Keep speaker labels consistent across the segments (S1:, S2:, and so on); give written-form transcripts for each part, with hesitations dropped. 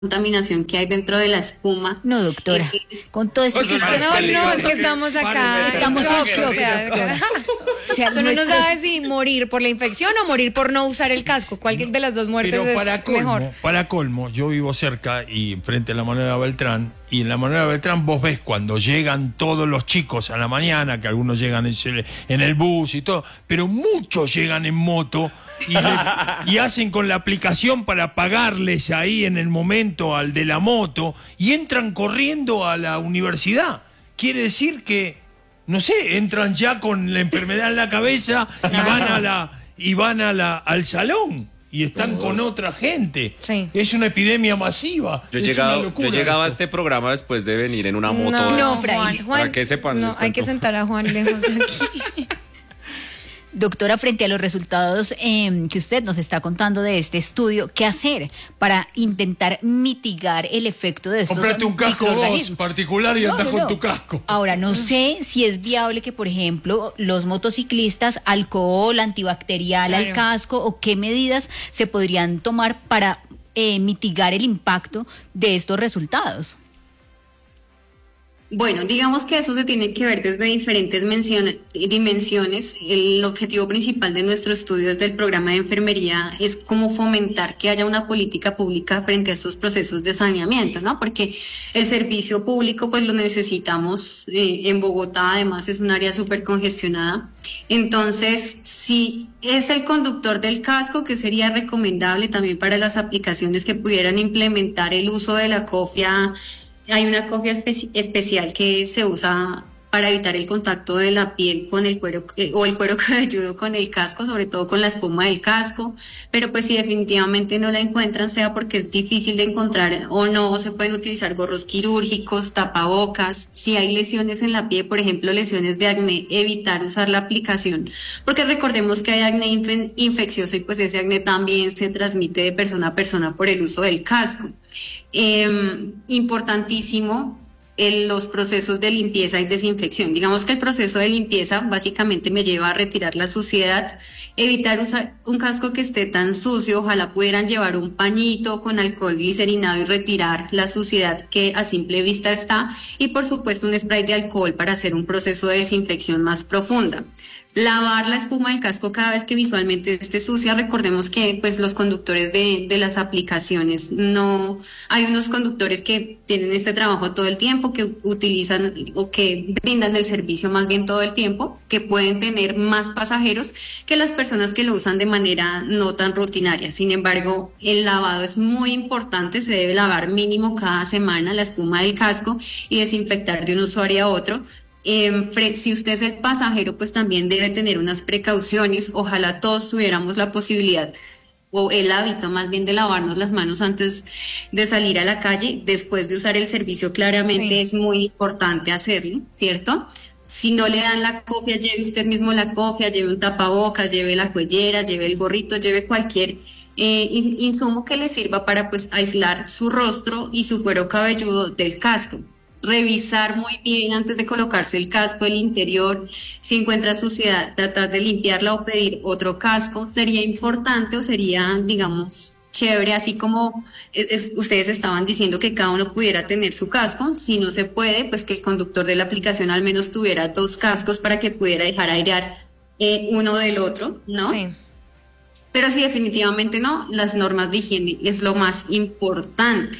S1: contaminación que hay dentro de la espuma.
S2: No, doctora, con todo esto
S3: Pues
S2: que
S3: es
S2: usted...
S3: más peligroso
S4: es que estamos acá,
S2: Estamos
S4: en shock,
S2: en shock,
S4: o sea,
S2: O sea,
S4: eso no
S2: nuestros-
S4: sabe si morir por la infección o morir por no usar el casco. ¿Cuál de las dos muertes
S3: Pero
S4: es mejor?
S3: para colmo, yo vivo cerca y frente a la Manuela Beltrán, y en la Manuela Beltrán vos ves cuando llegan todos los chicos a la mañana, que algunos llegan en el bus y todo, pero muchos llegan en moto y hacen con la aplicación para pagarles ahí en el momento al de la moto y entran corriendo a la universidad. Quiere decir que, no sé, entran ya con la enfermedad en la cabeza y van al salón y están con otra gente.
S4: Sí.
S3: Es una epidemia masiva.
S5: Yo he
S3: Es
S5: llegado,
S3: una locura
S5: yo he llegado a
S3: esto.
S5: este programa después de venir en una moto.
S4: No,
S2: Fray.
S4: Juan,
S5: Para que sepan,
S4: no,
S5: les
S4: hay que
S5: cuento.
S4: sentar a Juan lejos de aquí.
S2: Doctora, frente a los resultados que usted nos está contando de este estudio, ¿qué hacer para intentar mitigar el efecto de estos
S3: Comprate un casco vos
S2: microorganismos?
S3: particular y andás con tu casco.
S2: Ahora, no sé si es viable que, por ejemplo, los motociclistas, alcohol antibacterial al
S4: Claro.
S2: casco, o qué medidas se podrían tomar para mitigar el impacto de estos resultados.
S1: Bueno, digamos que eso se tiene que ver desde diferentes dimensiones. El objetivo principal de nuestro estudio desde el programa de enfermería es cómo fomentar que haya una política pública frente a estos procesos de saneamiento, ¿no? Porque el servicio público pues lo necesitamos en Bogotá, además es un área súper congestionada. Entonces, si es el conductor del casco, que sería recomendable también para las aplicaciones que pudieran implementar el uso de la cofia. Hay una cofia especial que se usa para evitar el contacto de la piel con el cuero o el cuero cabelludo con el casco, sobre todo con la espuma del casco, pero pues si definitivamente no la encuentran, sea porque es difícil de encontrar o no, se pueden utilizar gorros quirúrgicos, tapabocas. Si hay lesiones en la piel, por ejemplo lesiones de acné, evitar usar la aplicación, porque recordemos que hay acné infeccioso y pues ese acné también se transmite de persona a persona por el uso del casco. Importantísimo los procesos de limpieza y desinfección. Digamos que el proceso de limpieza básicamente me lleva a retirar la suciedad, evitar usar un casco que esté tan sucio. Ojalá pudieran llevar un pañito con alcohol glicerinado y retirar la suciedad que a simple vista está, y por supuesto un spray de alcohol para hacer un proceso de desinfección más profunda. Lavar la espuma del casco cada vez que visualmente esté sucia. Recordemos que pues los conductores de las aplicaciones no, hay unos conductores que tienen este trabajo todo el tiempo, que utilizan o que brindan el servicio más bien todo el tiempo, que pueden tener más pasajeros que las personas que lo usan de manera no tan rutinaria. Sin embargo, el lavado es muy importante, se debe lavar mínimo cada semana la espuma del casco y desinfectar de un usuario a otro. Si usted es el pasajero, pues también debe tener unas precauciones. Ojalá todos tuviéramos la posibilidad o el hábito más bien de lavarnos las manos antes de salir a la calle. Después de usar el servicio, claramente
S4: Sí.
S1: es muy importante hacerlo, ¿cierto? Si no le dan la cofia, lleve usted mismo la cofia, lleve un tapabocas, lleve la cuellera, lleve el gorrito, lleve cualquier insumo que le sirva para pues aislar su rostro y su cuero cabelludo del casco. Revisar muy bien antes de colocarse el casco, el interior. Si encuentra suciedad, tratar de limpiarla o pedir otro casco. Sería importante o sería, digamos, chévere, así como ustedes estaban diciendo que cada uno pudiera tener su casco. Si no se puede, pues que el conductor de la aplicación al menos tuviera 2 cascos para que pudiera dejar airear uno del otro, ¿no?
S4: Sí.
S1: Pero sí, definitivamente no, las normas de higiene es lo más importante.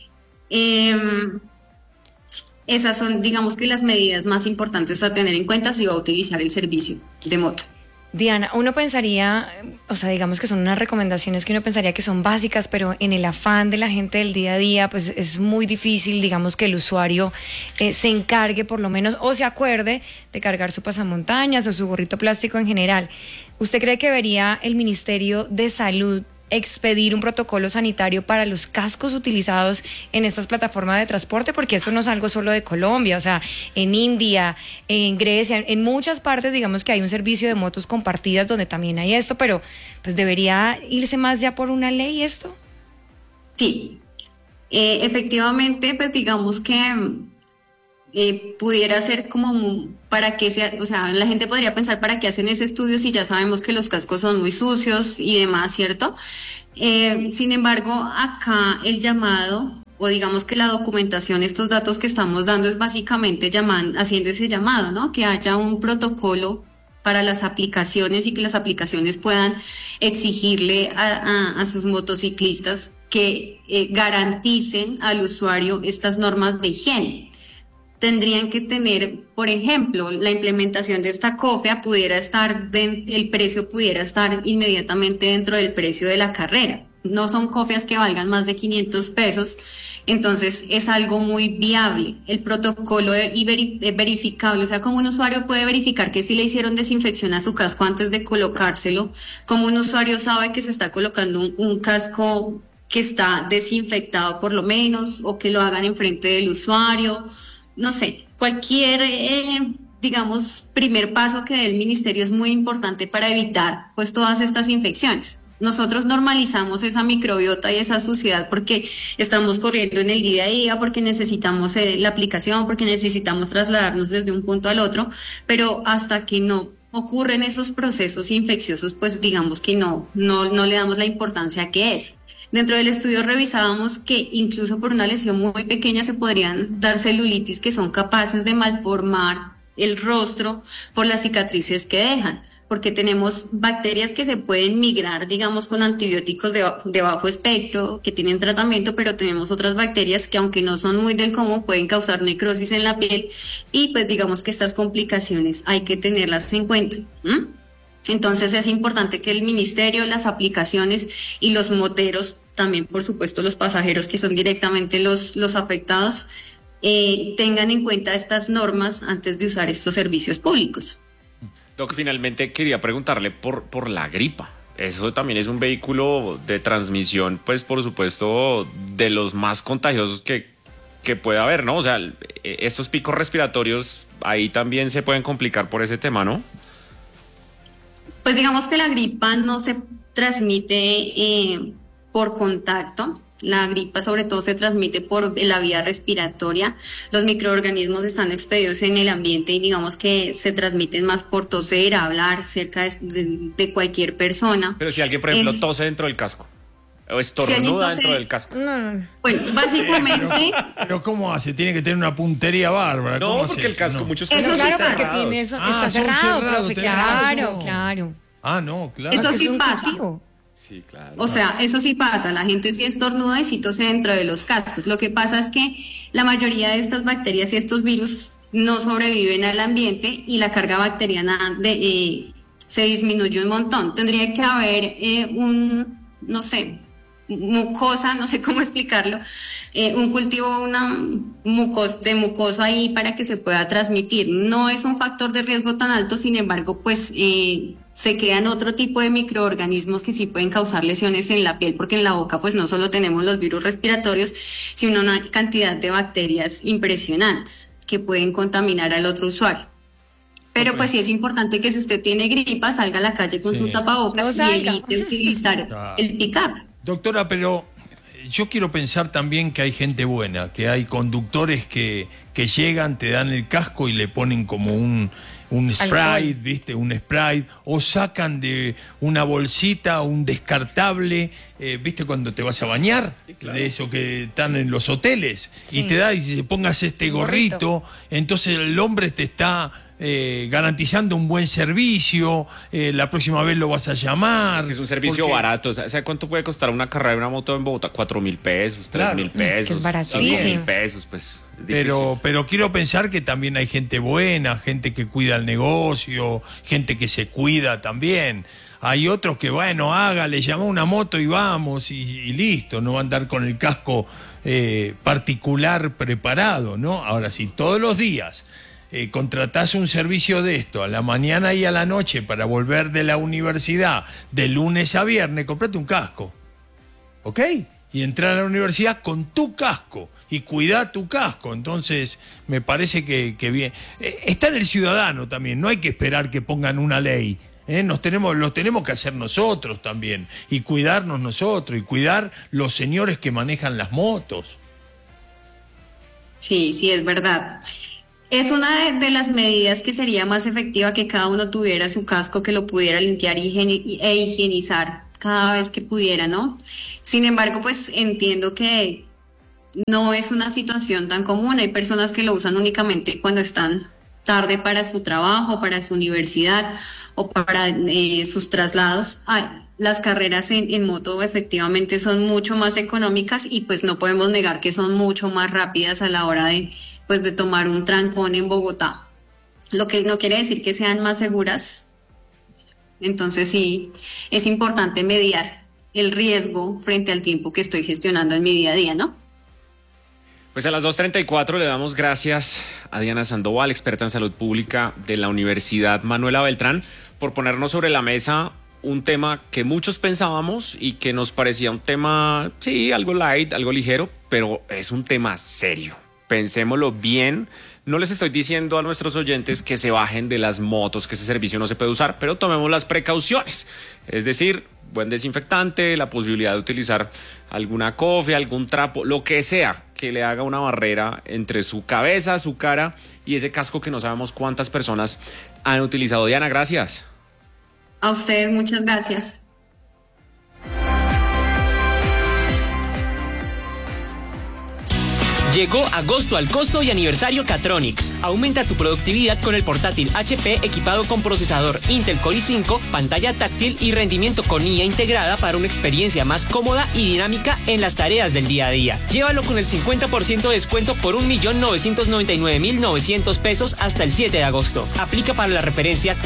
S1: Esas son, digamos que las medidas más importantes a tener en cuenta si va a utilizar el servicio de moto.
S4: Diana, uno pensaría, o sea, digamos que son unas recomendaciones que uno pensaría que son básicas, pero en el afán de la gente del día a día, pues es muy difícil, digamos, que el usuario se encargue por lo menos o se acuerde de cargar su pasamontañas o su gorrito plástico en general. ¿Usted cree que debería el Ministerio de Salud expedir un protocolo sanitario para los cascos utilizados en estas plataformas de transporte? Porque esto no es algo solo de Colombia, o sea, en India, en Grecia, en muchas partes, digamos que hay un servicio de motos compartidas donde también hay esto, pero pues debería irse más ya por una ley esto.
S1: Sí, efectivamente, pues digamos que pudiera ser como para qué o sea, la gente podría pensar para qué hacen ese estudio si ya sabemos que los cascos son muy sucios y demás, ¿cierto? Sin embargo, acá el llamado, o digamos que la documentación, estos datos que estamos dando es básicamente haciendo ese llamado, ¿no? Que haya un protocolo para las aplicaciones y que las aplicaciones puedan exigirle a sus motociclistas que garanticen al usuario estas normas de higiene. Tendrían que tener, por ejemplo, la implementación de esta cofia el precio pudiera estar inmediatamente dentro del precio de la carrera. No son cofias que valgan más de 500 pesos, entonces es algo muy viable. El protocolo es verificable, o sea, como un usuario puede verificar que si le hicieron desinfección a su casco antes de colocárselo, como un usuario sabe que se está colocando un casco que está desinfectado por lo menos, o que lo hagan enfrente del usuario. No sé, cualquier, digamos, primer paso que dé el ministerio es muy importante para evitar pues todas estas infecciones. Nosotros normalizamos esa microbiota y esa suciedad porque estamos corriendo en el día a día, porque necesitamos la aplicación, porque necesitamos trasladarnos desde un punto al otro, pero hasta que no ocurren esos procesos infecciosos, pues digamos que no le damos la importancia que es. Dentro del estudio revisábamos que incluso por una lesión muy pequeña se podrían dar celulitis que son capaces de malformar el rostro por las cicatrices que dejan, porque tenemos bacterias que se pueden migrar, digamos, con antibióticos de bajo espectro, que tienen tratamiento, pero tenemos otras bacterias que, aunque no son muy del común, pueden causar necrosis en la piel, y pues digamos que estas complicaciones hay que tenerlas en cuenta. Entonces es importante que el ministerio, las aplicaciones y los moteros, también por supuesto los pasajeros que son directamente los afectados, tengan en cuenta estas normas antes de usar estos servicios públicos.
S5: Doc, finalmente quería preguntarle por la gripa. Eso también es un vehículo de transmisión, pues por supuesto, de los más contagiosos que puede haber, ¿no? O sea, estos picos respiratorios ahí también se pueden complicar por ese tema, ¿no?
S1: Pues digamos que la gripa no se transmite por contacto. La gripa sobre todo se transmite por la vía respiratoria. Los microorganismos están expedidos en el ambiente y digamos que se transmiten más por toser, hablar cerca de cualquier persona.
S5: Pero si alguien, por ejemplo, tose dentro del casco o estornuda dentro del casco.
S1: No. Bueno, básicamente...
S3: Pero ¿cómo hace? Tiene que tener una puntería bárbara.
S5: No, porque el casco, muchos
S1: cascos
S4: eso
S1: están
S4: claro, porque tiene eso, está cerrado, profe, claro.
S3: Ah, no, claro.
S1: Eso sí pasa.
S5: Sí, claro.
S1: O sea, eso sí pasa, la gente sí estornuda y sí tose dentro de los cascos. Lo que pasa es que la mayoría de estas bacterias y estos virus no sobreviven al ambiente y la carga bacteriana se disminuye un montón. Tendría que haber mucosa, no sé cómo explicarlo, un cultivo de mucoso ahí para que se pueda transmitir. No es un factor de riesgo tan alto, sin embargo, pues se quedan otro tipo de microorganismos que sí pueden causar lesiones en la piel, porque en la boca pues no solo tenemos los virus respiratorios, sino una cantidad de bacterias impresionantes que pueden contaminar al otro usuario. Pero pues sí es importante que si usted tiene gripa, salga a la calle con su tapabocas y evite utilizar el pick-up.
S3: Doctora, pero yo quiero pensar también que hay gente buena, que hay conductores que llegan, te dan el casco y le ponen como un Sprite, ¿viste? Un Sprite, o sacan de una bolsita un descartable, ¿viste? Cuando te vas a bañar, sí, claro, de eso que están en los hoteles, sí, y te da y dice, pongas este gorrito, entonces el hombre te está garantizando un buen servicio, la próxima vez lo vas a llamar.
S5: Es un servicio barato. O sea, ¿cuánto puede costar una carrera de una moto en Bogotá? 4.000 pesos, 3.000 pesos. Es que es
S4: baratísimo.
S5: 5.000 pesos, pues.
S3: Pero quiero pensar que también hay gente buena, gente que cuida el negocio, gente que se cuida también. Hay otros que, bueno, le llamó una moto y vamos y listo, no va a andar con el casco particular preparado, ¿no? Ahora sí, todos los días contratás un servicio de esto a la mañana y a la noche para volver de la universidad de lunes a viernes, comprate un casco, ¿ok? Y entrar a la universidad con tu casco y cuidar tu casco. Entonces me parece que bien. Está en el ciudadano también, no hay que esperar que pongan una ley. Los tenemos que hacer nosotros también, y cuidarnos nosotros, y cuidar los señores que manejan las motos.
S1: Sí, es verdad. Es una de las medidas que sería más efectiva que cada uno tuviera su casco, que lo pudiera limpiar e higienizar cada vez que pudiera, ¿no? Sin embargo, pues entiendo que no es una situación tan común. Hay personas que lo usan únicamente cuando están tarde para su trabajo, para su universidad o para sus traslados. Las carreras en moto efectivamente son mucho más económicas y pues no podemos negar que son mucho más rápidas a la hora de tomar un trancón en Bogotá. Lo que no quiere decir que sean más seguras. Entonces sí, es importante mediar el riesgo frente al tiempo que estoy gestionando en mi día a día, ¿no?
S5: Pues a las 2:34 le damos gracias a Diana Sandoval, experta en salud pública de la Universidad Manuela Beltrán, por ponernos sobre la mesa un tema que muchos pensábamos y que nos parecía un tema, sí, algo light, algo ligero, pero es un tema serio. Pensémoslo bien. No les estoy diciendo a nuestros oyentes que se bajen de las motos, que ese servicio no se puede usar, pero tomemos las precauciones. Es decir, buen desinfectante, la posibilidad de utilizar alguna cofia, algún trapo, lo que sea que le haga una barrera entre su cabeza, su cara y ese casco que no sabemos cuántas personas han utilizado. Diana, gracias.
S1: A ustedes muchas gracias.
S6: Llegó agosto al costo y aniversario Catronics. Aumenta tu productividad con el portátil HP equipado con procesador Intel Core i5, pantalla táctil y rendimiento con IA integrada para una experiencia más cómoda y dinámica en las tareas del día a día. Llévalo con el 50% de descuento por 1.999.900 pesos hasta el 7 de agosto. Aplica para la referencia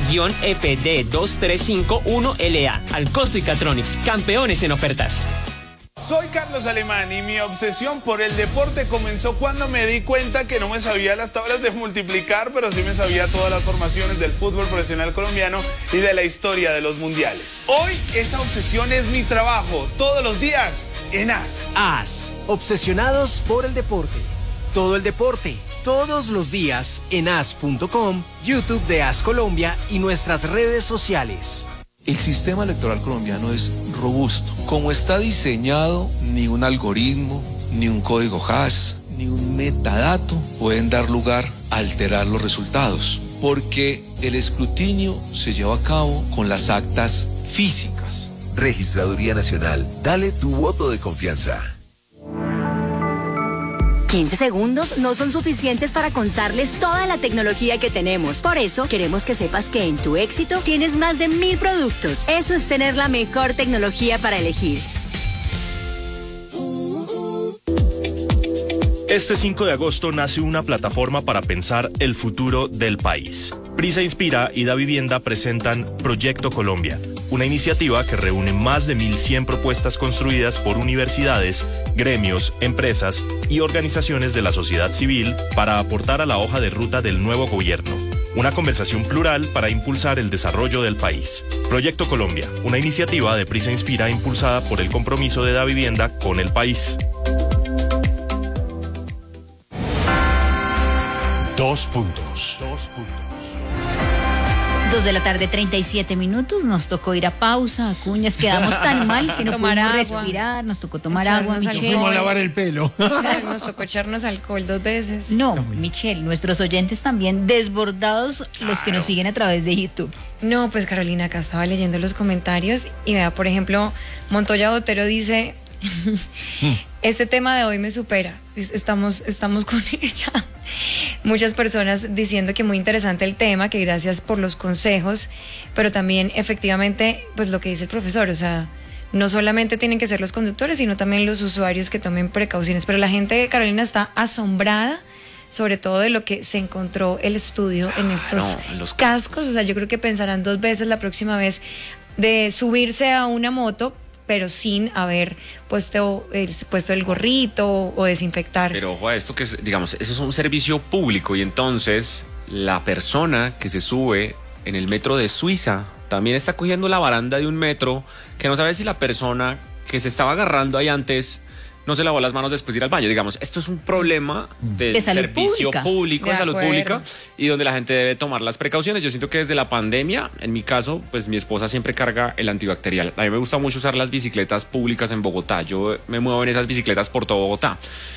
S6: 15-FD2351LA. Al costo y Catronics, campeones en ofertas.
S7: Soy Carlos Alemán y mi obsesión por el deporte comenzó cuando me di cuenta que no me sabía las tablas de multiplicar, pero sí me sabía todas las formaciones del fútbol profesional colombiano y de la historia de los mundiales. Hoy esa obsesión es mi trabajo, todos los días en AS.
S8: AS, obsesionados por el deporte. Todo el deporte, todos los días en as.com, YouTube de AS Colombia y nuestras redes sociales.
S9: El sistema electoral colombiano es robusto. Como está diseñado, ni un algoritmo, ni un código hash, ni un metadato pueden dar lugar a alterar los resultados, porque el escrutinio se lleva a cabo con las actas físicas.
S10: Registraduría Nacional, dale tu voto de confianza.
S11: 15 segundos no son suficientes para contarles toda la tecnología que tenemos. Por eso, queremos que sepas que en tu éxito tienes más de 1000 productos. Eso es tener la mejor tecnología para elegir.
S12: Este 5 de agosto nace una plataforma para pensar el futuro del país. Prisa Inspira y Da Vivienda presentan Proyecto Colombia, una iniciativa que reúne más de 1.100 propuestas construidas por universidades, gremios, empresas y organizaciones de la sociedad civil para aportar a la hoja de ruta del nuevo gobierno. Una conversación plural para impulsar el desarrollo del país. Proyecto Colombia, una iniciativa de Prisa Inspira impulsada por el compromiso de Da Vivienda con el país.
S10: 2 puntos.
S2: 2 de la tarde, 37 minutos. Nos tocó ir a pausa, Acuñas. Quedamos tan mal que no pudimos respirar. Nos tocó tomar agua.
S3: Nos fuimos a lavar el pelo.
S4: Nos tocó echarnos alcohol 2 veces.
S2: No, Michelle, nuestros oyentes también desbordados, los que nos siguen a través de YouTube.
S4: No, pues Carolina, acá estaba leyendo los comentarios y vea, por ejemplo, Montoya Botero dice... Este tema de hoy me supera. Estamos con ella. Muchas personas diciendo que muy interesante el tema, que gracias por los consejos, pero también efectivamente, pues lo que dice el profesor, o sea, no solamente tienen que ser los conductores, sino también los usuarios que tomen precauciones. Pero la gente, Carolina, está asombrada, sobre todo de lo que se encontró el estudio en estos cascos. O sea, yo creo que pensarán 2 veces la próxima vez de subirse a una moto, pero sin haber puesto el gorrito o desinfectar.
S5: Pero ojo a esto, que es, digamos, eso es un servicio público y entonces la persona que se sube en el metro de Suiza también está cogiendo la baranda de un metro, que no sabe si la persona que se estaba agarrando ahí antes no se lavó las manos después de ir al baño. Digamos, esto es un problema del servicio público, de salud pública, y donde la gente debe tomar las precauciones. Yo siento que desde la pandemia, en mi caso, pues mi esposa siempre carga el antibacterial. A mí me gusta mucho usar las bicicletas públicas en Bogotá. Yo me muevo en esas bicicletas por todo Bogotá.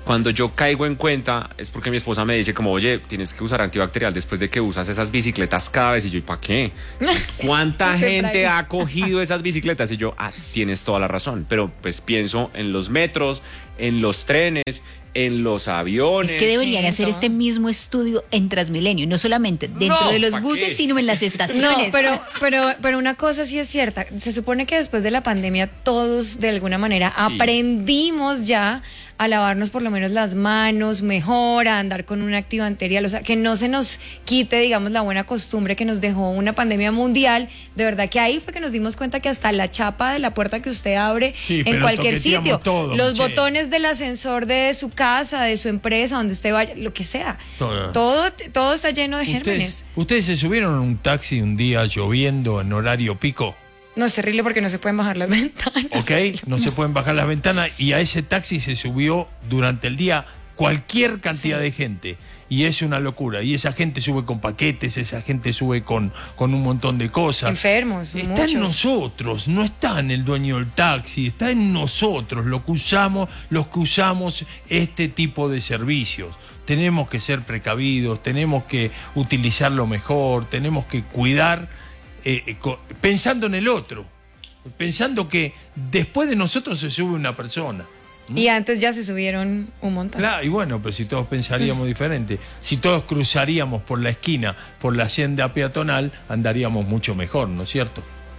S5: Cuando yo caigo en cuenta es porque mi esposa me dice como, oye, tienes que usar antibacterial después de que usas esas bicicletas cada vez. Y yo, ¿y para qué? ¿Cuánta gente ha cogido esas bicicletas? Y yo, tienes toda la razón. Pero pues pienso en los metros, en los trenes, en los aviones.
S2: Es que deberían hacer este mismo estudio en Transmilenio, no solamente dentro de los buses, sino en las estaciones.
S4: No, pero una cosa sí es cierta. Se supone que después de la pandemia todos de alguna manera aprendimos ya a lavarnos por lo menos las manos mejor, a andar con un antibacterial, o sea, que no se nos quite, digamos, la buena costumbre que nos dejó una pandemia mundial. De verdad que ahí fue que nos dimos cuenta que hasta la chapa de la puerta que usted abre en cualquier sitio, los botones del ascensor de su casa, de su empresa, donde usted vaya, lo que sea, todo está lleno de gérmenes.
S3: ¿Ustedes se subieron en un taxi un día lloviendo en horario pico?
S4: No, es terrible porque no se pueden bajar las ventanas.
S3: Ok, no se pueden bajar las ventanas, y a ese taxi se subió durante el día cualquier cantidad de gente. Y es una locura. Y esa gente sube con paquetes, esa gente sube con un montón de cosas.
S4: Enfermos,
S3: está en nosotros, no está en el dueño del taxi, está en nosotros, los que usamos este tipo de servicios. Tenemos que ser precavidos, tenemos que utilizarlo mejor, tenemos que cuidar, pensando en el otro, pensando que después de nosotros se sube una persona.
S4: Y antes ya se subieron un montón.
S3: Claro, y bueno, pero si todos pensaríamos diferente, si todos cruzaríamos por la esquina, por la senda peatonal, andaríamos mucho mejor, ¿no es cierto?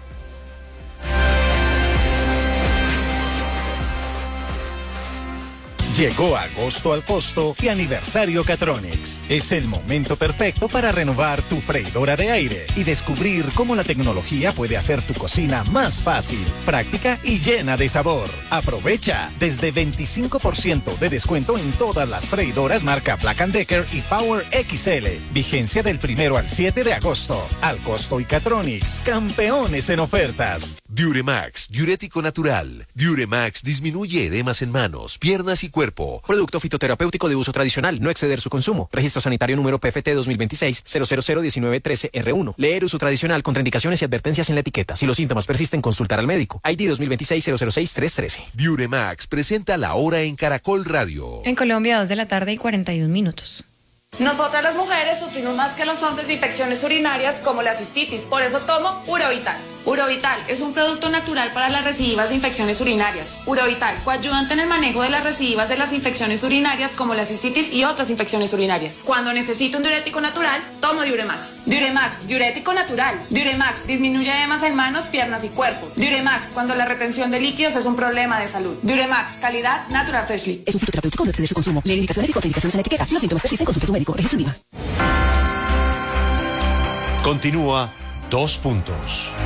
S13: Llegó agosto al costo y aniversario Catronics. Es el momento perfecto para renovar tu freidora de aire y descubrir cómo la tecnología puede hacer tu cocina más fácil, práctica y llena de sabor. Aprovecha desde 25% de descuento en todas las freidoras marca Black & Decker y Power XL. Vigencia del 1 al 7 de agosto. Al costo y Catronics, campeones en ofertas.
S10: Diuremax, diurético natural. Diuremax disminuye edemas en manos, piernas y cuerpo.
S8: Producto fitoterapéutico de uso tradicional, no exceder su consumo. Registro sanitario número PFT 2026-0001913R1. Leer uso tradicional, contraindicaciones y advertencias en la etiqueta. Si los síntomas persisten, consultar al médico. ID 2026-006-313.
S10: Diuremax presenta La Hora en Caracol Radio.
S4: En Colombia, 2:41 p.m.
S14: Nosotras las mujeres sufrimos más que los hombres de infecciones urinarias como la cistitis, por eso tomo Urovital. Urovital es un producto natural para las recidivas de infecciones urinarias. Urovital, coayudante en el manejo de las recidivas de las infecciones urinarias como la cistitis y otras infecciones urinarias. Cuando necesito un diurético natural, tomo Diuremax. Diuremax, diurético natural. Diuremax disminuye edemas en manos, piernas y cuerpo. Diuremax, cuando la retención de líquidos es un problema de salud. Diuremax, calidad Natural Freshly.
S11: Es un fitoterapéutico, no exceder su consumo. Leer indicaciones y contraindicaciones en la etiqueta. Si los síntomas persisten, consulte a su médico. Registro IVA.
S10: Continúa 2 puntos.